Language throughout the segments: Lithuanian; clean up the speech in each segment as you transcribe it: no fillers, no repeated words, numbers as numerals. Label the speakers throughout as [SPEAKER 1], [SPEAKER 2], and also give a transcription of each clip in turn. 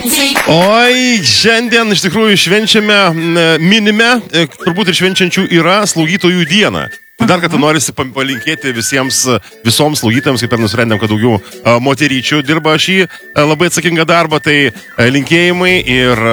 [SPEAKER 1] Oi, šiandien iš tikrųjų švenčiame, minime, turbūt ir švenčiančių yra slaugytojų dieną. Dar kartą norisi palinkėti visoms slaugytėms, kaip ir nusprendėm, kad daugiau moteryčių dirba šį labai atsakingą darbą, tai linkėjimai ir,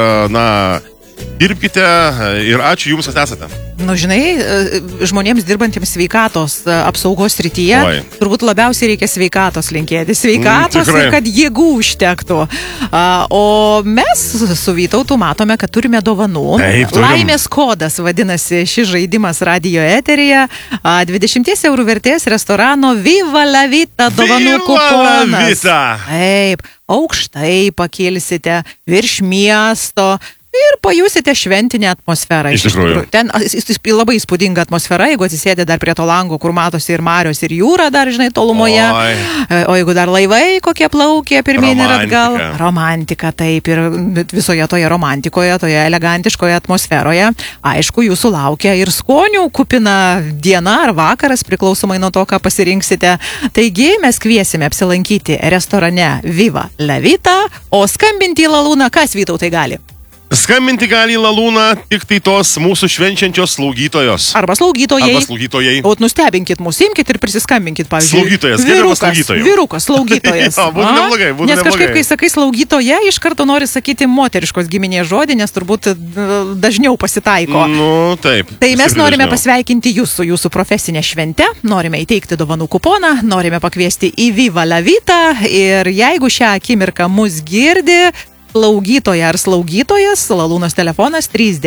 [SPEAKER 1] dirbkite ir ačiū Jums, kad esate.
[SPEAKER 2] Nu, žinai, žmonėms dirbantiems sveikatos apsaugos srityje, turbūt labiausiai reikia sveikatos linkėti. Sveikatos ir kad jėgų užtektų. O mes su Vytautu matome, kad turime dovanų. Laimės kodas vadinasi šis žaidimas radijo eteryje. 20 eurų vertės restorano Viva la Vita dovanų kuponas. Taip, aukštai pakilsite virš miesto. Ir pajusite šventinę atmosferą.
[SPEAKER 1] Iš tikrųjų.
[SPEAKER 2] Ten labai įspūdinga atmosfera, jeigu atsisėdė dar prie to lango, kur matosi ir marios, ir jūra dar, žinai, tolumoje. O jeigu dar laivai kokie plaukė, pirmyn ir atgal. Romantika, taip. Ir visoje toje romantikoje, toje elegantiškoje atmosferoje, aišku, jūsų laukia ir skonių kupina diena ar vakaras, priklausomai nuo to, ką pasirinksite. Taigi, mes kviesime apsilankyti restorane Viva la Vita, o skambinti į Lalūną, kas Vytautai gali?
[SPEAKER 1] Skambinti gali į Lalūną tik tai tos mūsų švenčiančios slaugytojos.
[SPEAKER 2] Arba slaugytojai. O nustebinkit mus, imkit ir prisiskambinkit, pavyzdžiui.
[SPEAKER 1] Slaugytojas, gerbiamas slaugytojas.
[SPEAKER 2] Vyrukas, slaugytojas.
[SPEAKER 1] Būtų neblogai, būtų neblogai.
[SPEAKER 2] Nes kažkaip, kai sakai slaugytoja, iš karto nori sakyti moteriškos giminės žodį, nes turbūt dažniau pasitaiko.
[SPEAKER 1] Nu, taip.
[SPEAKER 2] Tai mes norime pasveikinti jūs su jūsų profesinė švente, norime įteikti dovanų kuponą, norime pakviesti į Viva la Vita ir jeigu šią akimirką mus girdi, slaugytoja ar slaugytojas, Lalūnos telefonas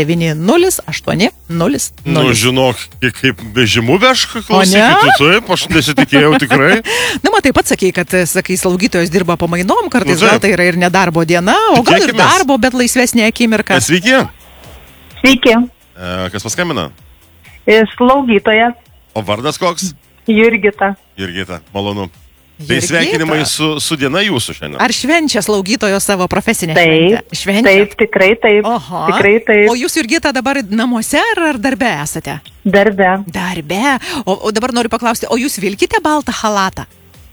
[SPEAKER 2] 390-800.
[SPEAKER 1] Nu, žinok, kaip vežimu vežk, klausykit, taip, aš nesitikėjau tikrai.
[SPEAKER 2] Na, matai, pats sakei, kad, sakai, slaugytojos dirba pamainom, kartais gal tai yra ir nedarbo diena, o gal ir darbo, bet laisvesnė akimirka.
[SPEAKER 1] Sveiki.
[SPEAKER 3] Sveiki.
[SPEAKER 1] Kas paskambina?
[SPEAKER 3] Slaugytoja.
[SPEAKER 1] O vardas koks?
[SPEAKER 3] Jurgita.
[SPEAKER 1] Jurgita, malonu. Tai sveikinimai su diena jūsų šiandien.
[SPEAKER 2] Ar švenčia slaugytojos savo profesinę šventę?
[SPEAKER 3] Taip, tikrai taip. Tikrai taip.
[SPEAKER 2] O jūs, Jurgita, dabar namuose ar darbe esate?
[SPEAKER 3] Darbe.
[SPEAKER 2] Darbe. O dabar noriu paklausti, o jūs vilkite baltą halatą?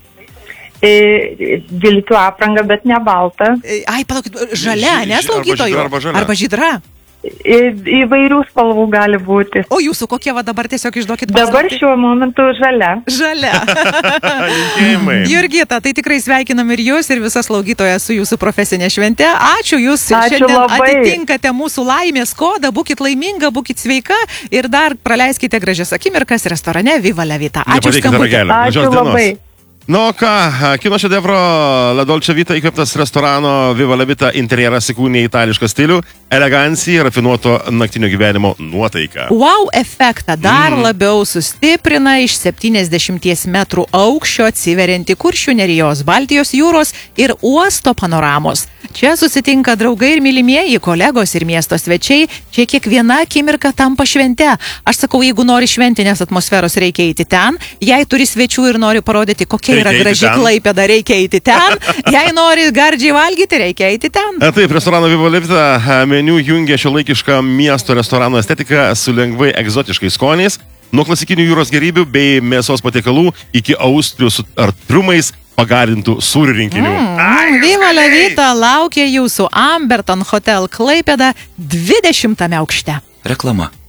[SPEAKER 3] Vilkiu aprangą, bet ne baltą.
[SPEAKER 2] Ai, palaukit, žalia, ne slaugytojų? Arba žydra?
[SPEAKER 3] Įvairių spalvų gali būti.
[SPEAKER 2] O jūsų kokie va dabar tiesiog išduokit paslaptį?
[SPEAKER 3] Dabar šiuo momentu žalia.
[SPEAKER 2] Žalia. Jurgita, tai tikrai sveikinam ir jūs, ir visas slaugytojas su jūsų profesinė švente. Ačiū, jūs šiandien atitinkate mūsų laimės kodą, būkit laiminga, būkit sveika ir dar praleiskite gražias akimirkas restorane Viva la Vita. Ačiū skambutį.
[SPEAKER 3] Ačiū labai.
[SPEAKER 1] Nu ką, kino šedevro La Dolce Vita įkvėptas restorano Viva la Vita interjeras įkūnė itališką stilių, eleganciją, rafinuoto naktinio gyvenimo nuotaiką.
[SPEAKER 2] Wow efektą dar labiau sustiprina iš 70 metrų aukščio atsiverianti Kuršių nerijos, Baltijos jūros ir uosto panoramos. Čia susitinka draugai ir mylimieji, kolegos ir miesto svečiai, čia kiekviena akimirka tampa švente. Aš sakau, jeigu nori šventinės atmosferos, reikia eiti ten, jei turi svečių ir nori parodyti, kokia yra graži Klaipėda, reikia eiti ten, jei nori gardžiai valgyti, reikia eiti ten.
[SPEAKER 1] Taip, restorano Viva la Vita meniu jungia šiuolaikišką miesto restorano estetiką su lengvai egzotiškais skoniais, nuo klasikinių jūros gėrybių bei mėsos patiekalų iki austrių su triumais pagarintų sūrių rinkinių.
[SPEAKER 2] Viva la Vita laukia jūsų Amberton Hotel Klaipėda 20 aukšte.
[SPEAKER 4] Reklama.